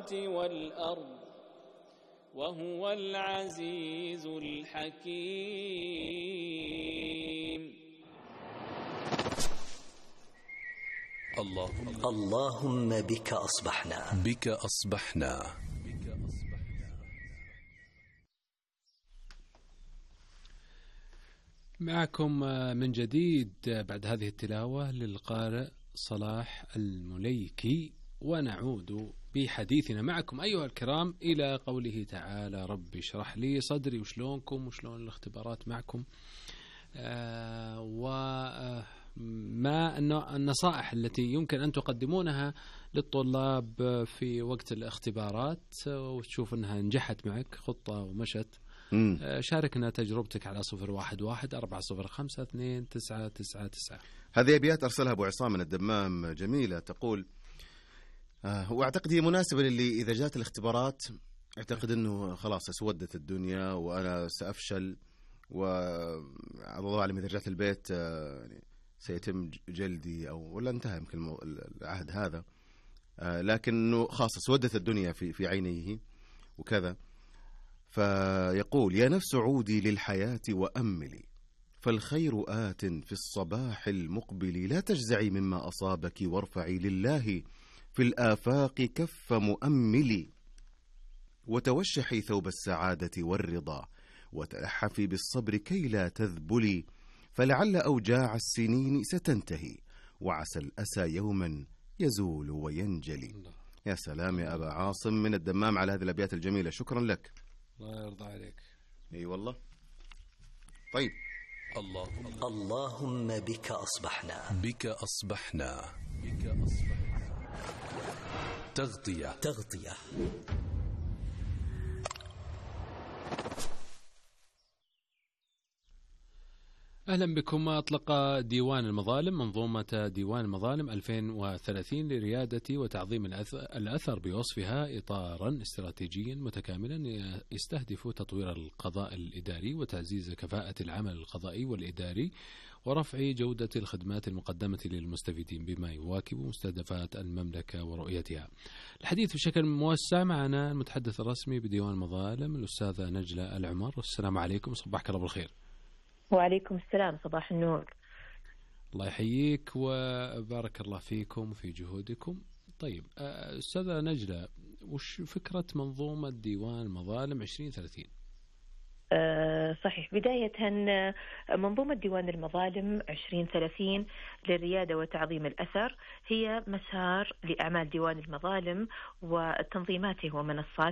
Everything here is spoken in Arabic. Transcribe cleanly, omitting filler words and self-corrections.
السماوات والأرض وهو العزيز الحكيم. اللهم بك أصبحنا. معكم من جديد بعد هذه التلاوة للقارئ صلاح المليكي، ونعود بحديثنا معكم أيها الكرام إلى قوله تعالى: رب اشرح لي صدري. وشلونكم وشلون الاختبارات معكم؟ وما النصائح التي يمكن أن تقدمونها للطلاب في وقت الاختبارات وتشوف أنها نجحت معك خطة ومشت؟ شاركنا تجربتك على 011-405-2999. هذه أبيات أرسلها أبو عصام من الدمام، جميلة. تقول وأعتقد هي مناسبة للي إذا جات الاختبارات أعتقد أنه خلاص اسودت الدنيا وأنا سأفشل، والله أعلم إذا جات البيت يعني سيتم جلدي ولا انتهى يمكن العهد هذا، لكنه خاصة اسودت الدنيا في عينيه وكذا. فيقول: يا نفس عودي للحياة وأملي، فالخير آت في الصباح المقبل، لا تجزعي مما أصابك وارفعي لله في الآفاق كف مؤملي، وتوشحي ثوب السعادة والرضا، وتلحفي بالصبر كي لا تذبلي، فلعل أوجاع السنين ستنتهي، وعسى الأسى يوما يزول وينجلي. يا سلام يا أبا عاصم من الدمام على هذه الأبيات الجميلة، شكرا لك. الله يرضى عليك. اي والله. طيب، اللهم بك أصبحنا. تغطية. أهلا بكم. أطلق ديوان المظالم منظومة ديوان المظالم 2030 لريادة وتعظيم الأثر بوصفها إطارا استراتيجيا متكاملا يستهدف تطوير القضاء الإداري وتعزيز كفاءة العمل القضائي والإداري ورفع جودة الخدمات المقدمة للمستفيدين بما يواكب مستهدفات المملكة ورؤيتها. الحديث بشكل موسع معنا المتحدث الرسمي بديوان المظالم الأستاذة نجلة العمر. السلام عليكم، صباحك الله بالخير. وعليكم السلام، صباح النور. الله يحييك وبارك الله فيكم وفي جهودكم. طيب أستاذة نجلة، وش فكرة منظومة ديوان مظالم 2030؟ صحيح. بداية منظومة ديوان المظالم 2030 للريادة وتعظيم الأثر هي مسار لأعمال ديوان المظالم وتنظيماته ومنصاته